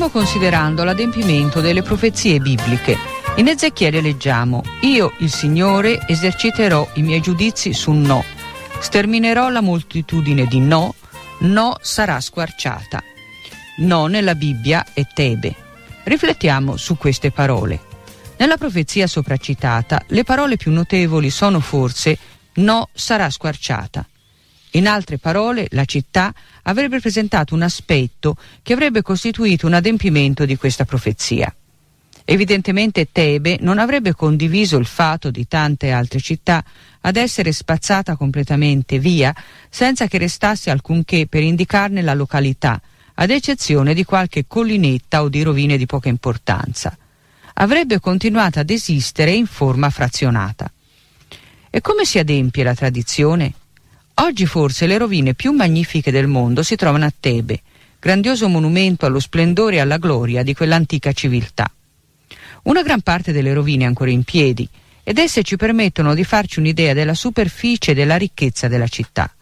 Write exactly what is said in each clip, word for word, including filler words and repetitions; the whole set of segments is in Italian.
Stiamo considerando l'adempimento delle profezie bibliche. In Ezechiele leggiamo: io, il Signore, eserciterò i miei giudizi su No. Sterminerò la moltitudine di No. No sarà squarciata. No nella Bibbia è Tebe. Riflettiamo su queste parole. Nella profezia sopracitata, le parole più notevoli sono forse No sarà squarciata. In altre parole, la città avrebbe presentato un aspetto che avrebbe costituito un adempimento di questa profezia. Evidentemente Tebe non avrebbe condiviso il fatto di tante altre città ad essere spazzata completamente via senza che restasse alcunché per indicarne la località, ad eccezione di qualche collinetta o di rovine di poca importanza. Avrebbe continuato ad esistere in forma frazionata. E come si adempie la tradizione? Oggi forse le rovine più magnifiche del mondo si trovano a Tebe, grandioso monumento allo splendore e alla gloria di quell'antica civiltà. Una gran parte delle rovine è ancora in piedi ed esse ci permettono di farci un'idea della superficie e della ricchezza della città.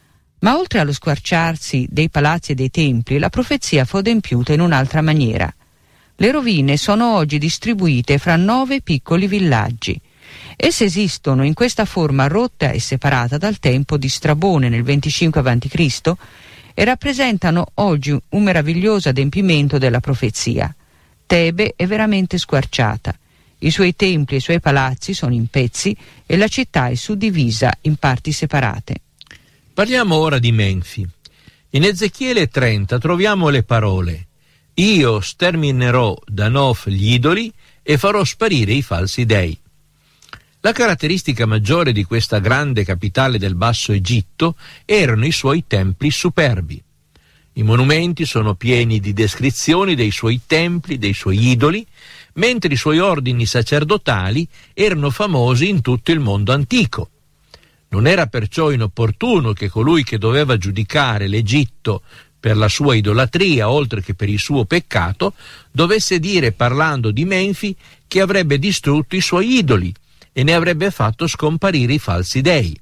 Ma oltre allo squarciarsi dei palazzi e dei templi, la profezia fu adempiuta in un'altra maniera. Le rovine sono oggi distribuite fra nove piccoli villaggi. Esse esistono in questa forma rotta e separata dal tempo di Strabone nel venticinque avanti Cristo e rappresentano oggi un meraviglioso adempimento della profezia. Tebe è veramente squarciata. I suoi templi e i suoi palazzi sono in pezzi e la città è suddivisa in parti separate. Parliamo ora di Menfi. In Ezechiele trenta troviamo le parole: io sterminerò da Nof gli idoli e farò sparire i falsi dei. La caratteristica maggiore di questa grande capitale del Basso Egitto erano i suoi templi superbi. I monumenti sono pieni di descrizioni dei suoi templi, dei suoi idoli, mentre i suoi ordini sacerdotali erano famosi in tutto il mondo antico. Non era perciò inopportuno che colui che doveva giudicare l'Egitto per la sua idolatria, oltre che per il suo peccato, dovesse dire, parlando di Menfi, che avrebbe distrutto i suoi idoli e ne avrebbe fatto scomparire i falsi dei.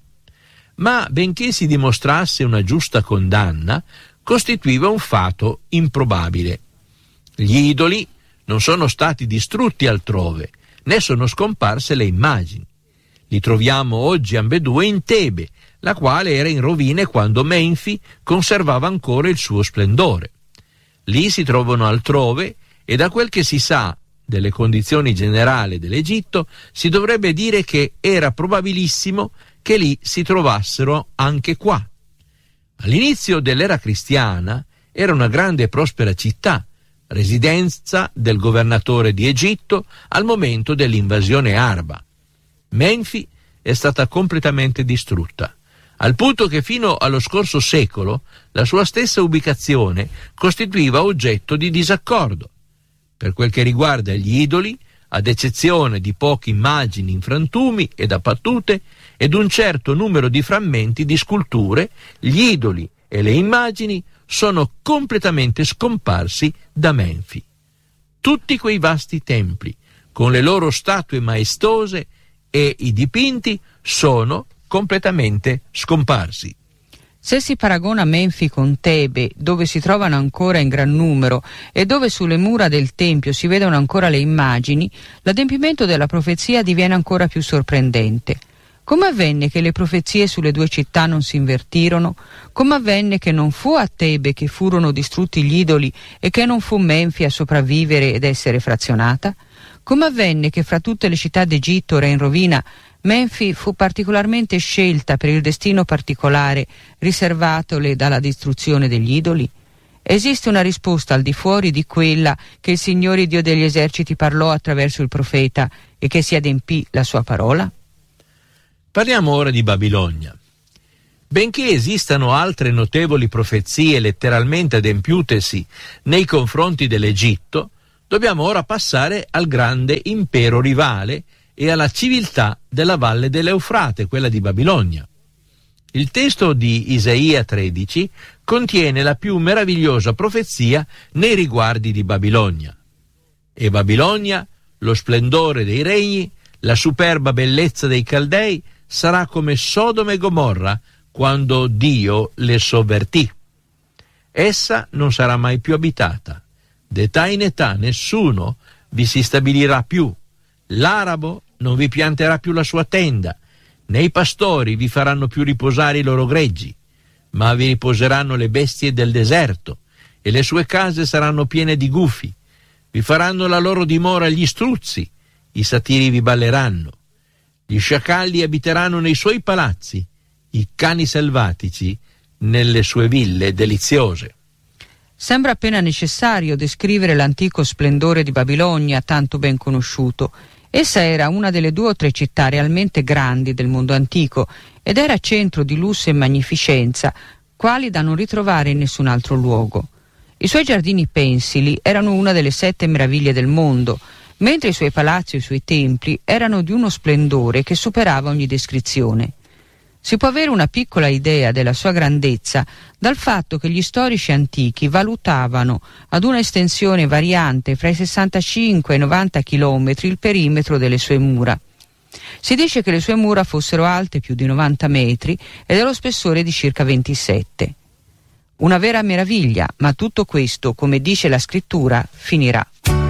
Ma benché si dimostrasse una giusta condanna, costituiva un fatto improbabile. Gli idoli non sono stati distrutti altrove, né sono scomparse le immagini. Li troviamo oggi ambedue in Tebe, la quale era in rovine quando Menfi conservava ancora il suo splendore. Lì si trovano altrove e da quel che si sa delle condizioni generali dell'Egitto si dovrebbe dire che era probabilissimo che lì si trovassero anche qua. All'inizio dell'era cristiana era una grande e prospera città, residenza del governatore di Egitto al momento dell'invasione araba. Menfi è stata completamente distrutta, al punto che fino allo scorso secolo la sua stessa ubicazione costituiva oggetto di disaccordo. Per quel che riguarda gli idoli, ad eccezione di poche immagini in frantumi ed appattute ed un certo numero di frammenti di sculture, gli idoli e le immagini sono completamente scomparsi da Menfi. Tutti quei vasti templi, con le loro statue maestose e i dipinti, sono completamente scomparsi. Se si paragona Menfi con Tebe, dove si trovano ancora in gran numero e dove sulle mura del tempio si vedono ancora le immagini, l'adempimento della profezia diviene ancora più sorprendente. Come avvenne che le profezie sulle due città non si invertirono? Come avvenne che non fu a Tebe che furono distrutti gli idoli e che non fu Menfi a sopravvivere ed essere frazionata? Come avvenne che fra tutte le città d'Egitto ora in rovina Menfi fu particolarmente scelta per il destino particolare riservatole dalla distruzione degli idoli? Esiste una risposta al di fuori di quella che il Signore Dio degli eserciti parlò attraverso il profeta e che si adempì la sua parola? Parliamo ora di Babilonia. Benché esistano altre notevoli profezie letteralmente adempiutesi nei confronti dell'Egitto, dobbiamo ora passare al grande impero rivale e alla civiltà della valle dell'Eufrate, quella di Babilonia. Il testo di Isaia tredici contiene la più meravigliosa profezia nei riguardi di Babilonia. E Babilonia, lo splendore dei regni, la superba bellezza dei Caldei, sarà come Sodoma e Gomorra quando Dio le sovvertì. Essa non sarà mai più abitata, D'età in età nessuno vi si stabilirà più. L'arabo non vi pianterà più la sua tenda, né i pastori vi faranno più riposare i loro greggi, ma vi riposeranno le bestie del deserto, e le sue case saranno piene di gufi. Vi faranno la loro dimora gli struzzi, i satiri vi balleranno. Gli sciacalli abiteranno nei suoi palazzi, i cani selvatici nelle sue ville deliziose. Sembra appena necessario descrivere l'antico splendore di Babilonia, tanto ben conosciuto. Essa era una delle due o tre città realmente grandi del mondo antico ed era centro di lusso e magnificenza, quali da non ritrovare in nessun altro luogo. I suoi giardini pensili erano una delle sette meraviglie del mondo, mentre i suoi palazzi e i suoi templi erano di uno splendore che superava ogni descrizione. Si può avere una piccola idea della sua grandezza dal fatto che gli storici antichi valutavano ad una estensione variante fra i sessantacinque e i novanta chilometri il perimetro delle sue mura. Si dice che le sue mura fossero alte più di novanta metri e dello spessore di circa ventisette. Una vera meraviglia, ma tutto questo, come dice la scrittura, finirà.